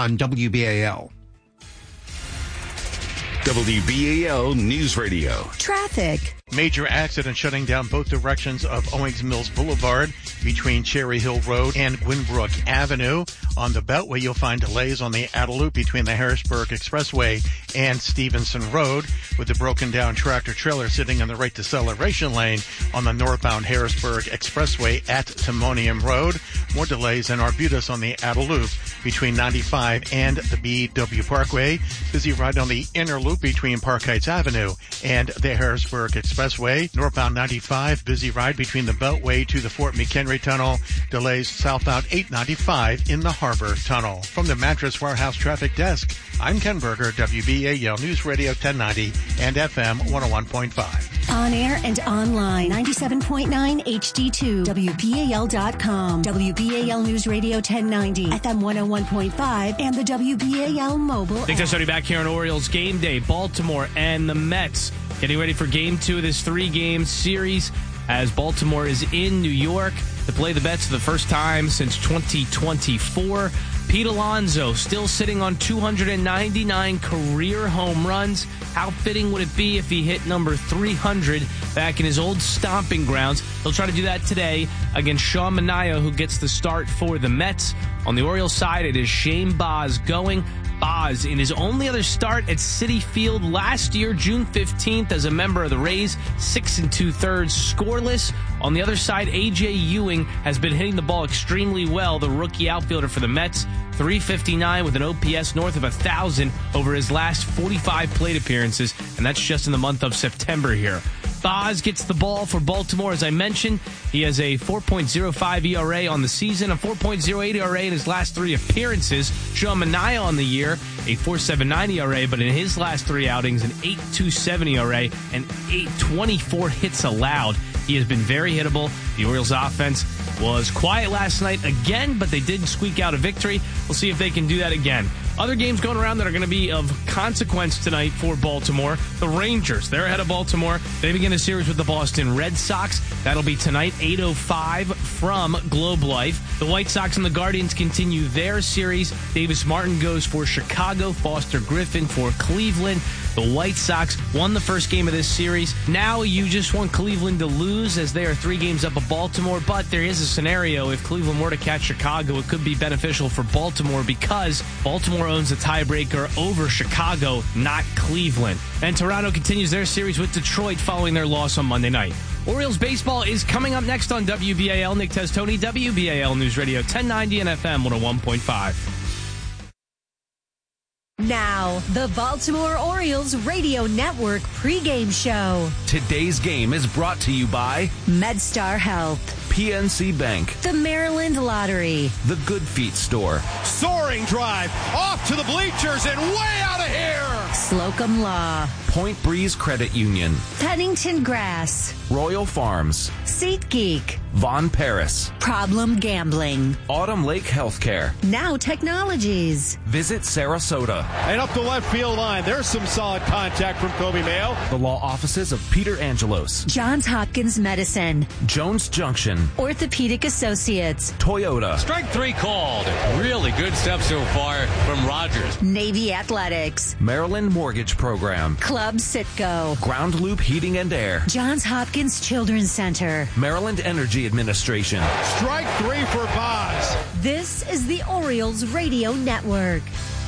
on WBAL. WBAL News Radio. Traffic. Major accident shutting down both directions of Owings Mills Boulevard between Cherry Hill Road and Gwynbrook Avenue. On the Beltway, you'll find delays on the outer loop between the Harrisburg Expressway and Stevenson Road, with the broken down tractor trailer sitting in the right deceleration lane on the northbound Harrisburg Expressway at Timonium Road. More delays in Arbutus on the outer loop between 95 and the BW Parkway. Busy ride on the inner loop between Park Heights Avenue and the Harrisburg Expressway. Northbound 95, busy ride between the Beltway to the Fort McHenry Tunnel. Delays southbound 895 in the Harbor Tunnel. From the Mattress Warehouse Traffic Desk, I'm Ken Berger, WBAL News Radio 1090 and FM 101.5. On air and online, 97.9 HD2, WBAL.com, WBAL News Radio 1090, FM 101.5, and the WBAL mobile Thanks for starting back here on Orioles Game Day. Baltimore and the Mets getting ready for Game 2 of this 3-game series as Baltimore is in New York to play the Mets for the first time since 2024. Pete Alonso still sitting on 299 career home runs. How fitting would it be if he hit number 300 back in his old stomping grounds? He'll try to do that today against Sean Manaea, who gets the start for the Mets. On the Orioles side, it is Shane Baz going. Baz, in his only other start at Citi Field last year, June 15th, as a member of the Rays, 6 2/3 scoreless. On the other side, A.J. Ewing has been hitting the ball extremely well, the rookie outfielder for the Mets, 359 with an OPS north of 1,000 over his last 45 plate appearances, and that's just in the month of September here. Baz gets the ball for Baltimore, as I mentioned. He has a 4.05 ERA on the season, a 4.08 ERA in his last 3 appearances. Sean Manaea on the year, a 4.79 ERA, but in his last 3 outings, an 8.27 ERA and 8.24 hits allowed. He has been very hittable. The Orioles offense was quiet last night again, but they did squeak out a victory. We'll see if they can do that again. Other games going around that are going to be of consequence tonight for Baltimore. The Rangers, they're ahead of Baltimore. They begin a series with the Boston Red Sox. That'll be tonight, 8:05 from Globe Life. The White Sox and the Guardians continue their series. Davis Martin goes for Chicago, Foster Griffin for Cleveland. The White Sox won the first game of this series. Now you just want Cleveland to lose, as they are 3 games up of Baltimore, but there is a scenario if Cleveland were to catch Chicago, it could be beneficial for Baltimore because Baltimore owns the tiebreaker over Chicago, not Cleveland. And Toronto continues their series with Detroit following their loss on Monday night. Orioles baseball is coming up next on WBAL. Nick Testoni, WBAL News Radio 1090 and FM 101.5. Now, the Baltimore Orioles Radio Network pregame show. Today's game is brought to you by MedStar Health, PNC Bank, the Maryland Lottery, the Good Feet Store, soaring drive off to the bleachers and way out of here, Slocum Law, Point Breeze Credit Union, Pennington Grass, Royal Farms, SeatGeek, Von Paris, Problem Gambling, Autumn Lake Healthcare, Now Technologies. Visit Sarasota. And up the left field line, there's some solid contact from Kobe Mayo. The law offices of Peter Angelos, Johns Hopkins Medicine, Jones Junction, Orthopedic Associates, Toyota. Strike 3 called. Really good stuff so far from Rogers. Navy Athletics, Maryland Mortgage Program, Club Citgo, Ground Loop Heating and Air, Johns Hopkins Children's Center, Maryland Energy Administration. Strike 3 for Baz. This is the Orioles Radio Network.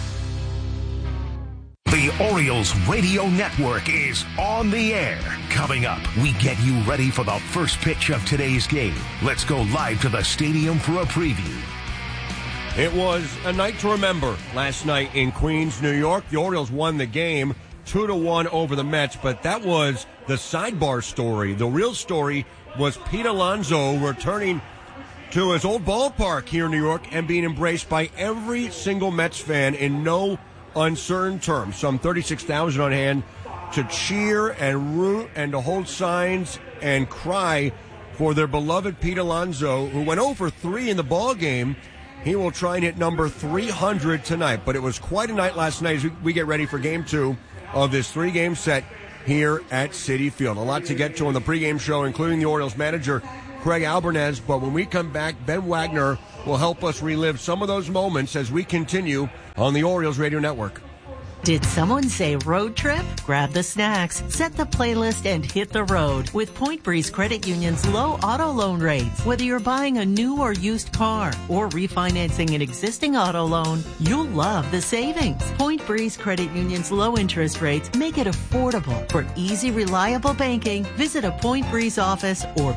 The Orioles Radio Network is on the air. Coming up, we get you ready for the first pitch of today's game. Let's go live to the stadium for a preview. It was a night to remember last night in Queens, New York. The Orioles won the game 2-1 over the Mets, but that was the sidebar story. The real story was Pete Alonso returning to his old ballpark here in New York and being embraced by every single Mets fan in no uncertain terms. Some 36,000 on hand to cheer and root and to hold signs and cry for their beloved Pete Alonso, who went over 3 in the ball game. He will try and hit number 300 tonight. But it was quite a night last night as we get ready for Game 2 of this 3-game set here at Citi Field. A lot to get to on the pregame show, including the Orioles manager, Craig Albernez. But when we come back, Ben Wagner will help us relive some of those moments as we continue on the Orioles Radio Network. Did someone say road trip? Grab the snacks, set the playlist, and hit the road with Point Breeze Credit Union's low auto loan rates. Whether you're buying a new or used car or refinancing an existing auto loan, you'll love the savings. Point Breeze Credit Union's low interest rates make it affordable. For easy, reliable banking, visit a Point Breeze office or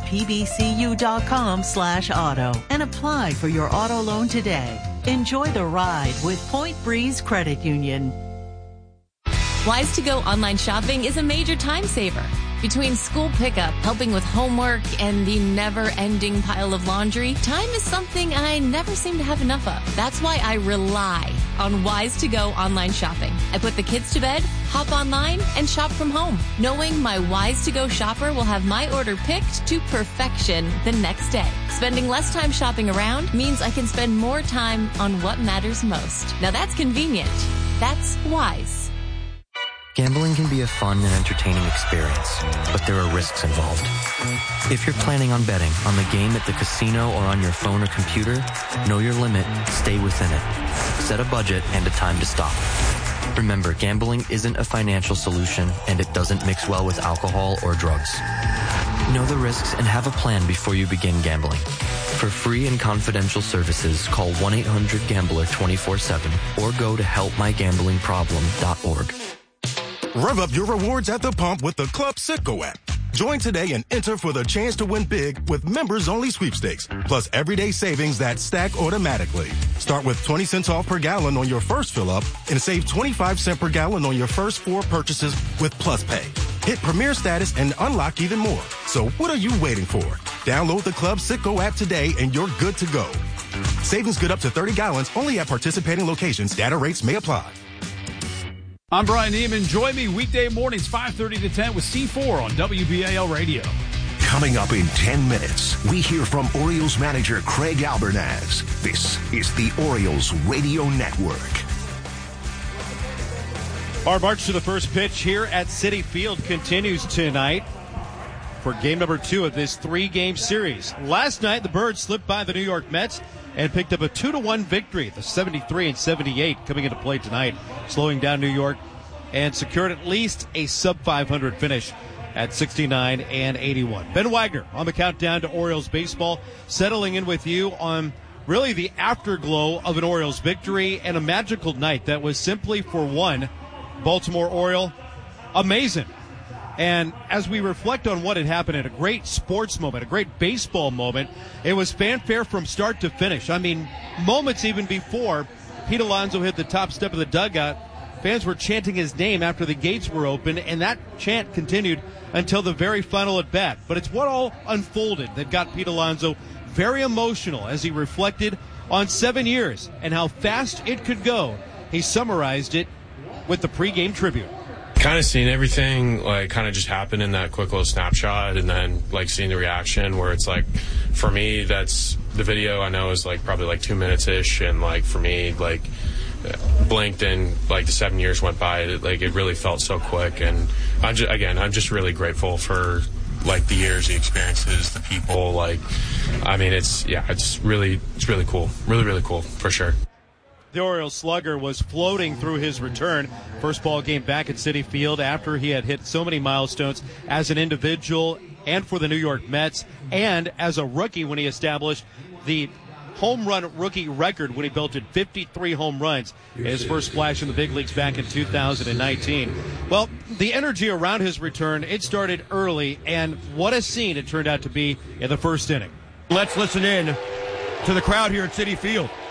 pbcu.com/auto and apply for your auto loan today. Enjoy the ride with Point Breeze Credit Union. Wise to Go online shopping is a major time saver. Between school pickup, helping with homework, and the never-ending pile of laundry, time is something I never seem to have enough of. That's why I rely on Wise to Go online shopping. I put the kids to bed, hop online, and shop from home, knowing my Wise to Go shopper will have my order picked to perfection the next day. Spending less time shopping around means I can spend more time on what matters most. Now that's convenient. That's Wise. Gambling can be a fun and entertaining experience, but there are risks involved. If you're planning on betting on the game at the casino or on your phone or computer, know your limit, stay within it. Set a budget and a time to stop. Remember, gambling isn't a financial solution, and it doesn't mix well with alcohol or drugs. Know the risks and have a plan before you begin gambling. For free and confidential services, call 1-800-GAMBLER 24/7 or go to helpmygamblingproblem.org. Rev up your rewards at the pump with the Club Citgo app. Join today and enter for the chance to win big with members-only sweepstakes, plus everyday savings that stack automatically. Start with 20 cents off per gallon on your first fill-up and save 25 cents per gallon on your first 4 purchases with Plus Pay. Hit Premier status and unlock even more. So what are you waiting for? Download the Club Citgo app today and you're good to go. Savings good up to 30 gallons only at participating locations. Data rates may apply. I'm Brian Neiman. Join me weekday mornings 5:30 to 10 with C4 on WBAL Radio. Coming up in 10 minutes, we hear from Orioles manager Craig Albernaz. This is the Orioles Radio Network. Our march to the first pitch here at Citi Field continues tonight for game number 2 of this 3-game series. Last night, the Birds slipped by the New York Mets and picked up a 2-1 victory. The 73-78 coming into play tonight, slowing down New York, and secured at least a sub-500 finish at 69-81. Ben Wagner on the countdown to Orioles baseball, settling in with you on really the afterglow of an Orioles victory and a magical night that was simply, for one Baltimore Oriole, amazing. And as we reflect on what had happened in a great sports moment, a great baseball moment, it was fanfare from start to finish. I mean, moments even before Pete Alonso hit the top step of the dugout, fans were chanting his name after the gates were open, and that chant continued until the very final at bat. But it's what all unfolded that got Pete Alonso very emotional as he reflected on 7 years and how fast it could go. He summarized it with the pregame tribute. Kind of seeing everything like kind of just happen in that quick little snapshot, and then like seeing the reaction where it's like, for me, that's the video I know is like probably like 2 minutes ish, and like for me, like blinked and like the 7 years went by. It really felt so quick, and I'm just really grateful for like the years, the experiences, the people. Like, I mean, it's really cool, really cool for sure. The Orioles slugger was floating through his return. First ball game back at Citi Field after he had hit so many milestones as an individual and for the New York Mets, and as a rookie when he established the home run rookie record when he belted 53 home runs. His first splash in the big leagues back in 2019. Well, the energy around his return, it started early, and what a scene it turned out to be in the first inning. Let's listen in to the crowd here at Citi Field.